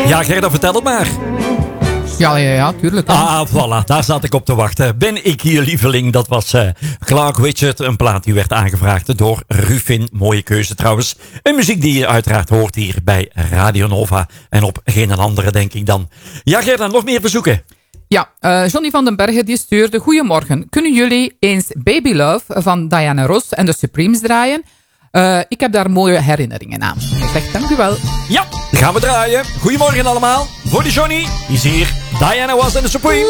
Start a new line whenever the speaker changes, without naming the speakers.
Ja, Gerda, vertel het maar.
Ja, tuurlijk.
Voilà, daar zat ik op te wachten. Ben ik hier lieveling? Dat was Clark Richard. Een plaat die werd aangevraagd door Rufin. Mooie keuze trouwens. Een muziek die je uiteraard hoort hier bij Radio Nova. En op geen andere, denk ik dan. Ja, Gerda, nog meer verzoeken?
Ja, Johnny van den Bergen die stuurde... Goedemorgen, kunnen jullie eens Baby Love van Diana Ross en de Supremes draaien? Ik heb daar mooie herinneringen aan. Ik zeg dank u wel.
Ja, gaan we draaien. Goedemorgen allemaal. Voor de Johnny is hier Diana Ross en de Supremes.